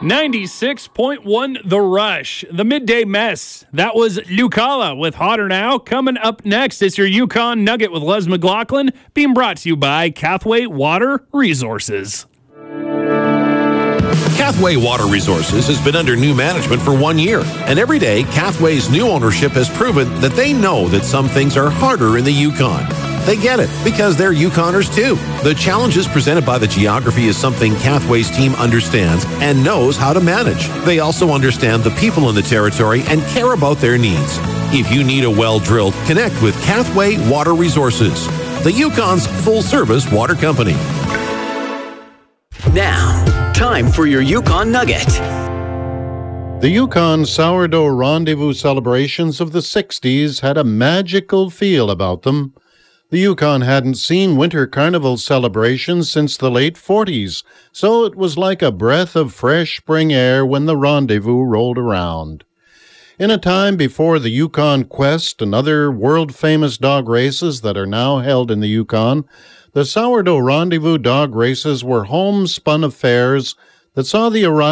96.1 The Rush, the midday mess. That was Lucala with Hotter Now. Coming up next, it's your Yukon Nugget with Les McLaughlin, being brought to you by Cathway Water Resources. Cathway Water Resources has been under new management for 1 year, and every day, Cathway's new ownership has proven that they know that some things are harder in the Yukon. They get it, because they're Yukoners too. The challenges presented by the geography is something Cathway's team understands and knows how to manage. They also understand the people in the territory and care about their needs. If you need a well drilled, connect with Cathway Water Resources, the Yukon's full-service water company. Now, time for your Yukon Nugget. The Yukon Sourdough Rendezvous celebrations of the 60s had a magical feel about them. The Yukon hadn't seen winter carnival celebrations since the late 40s, so it was like a breath of fresh spring air when the rendezvous rolled around. In a time before the Yukon Quest and other world-famous dog races that are now held in the Yukon, the Sourdough Rendezvous dog races were homespun affairs that saw the arrival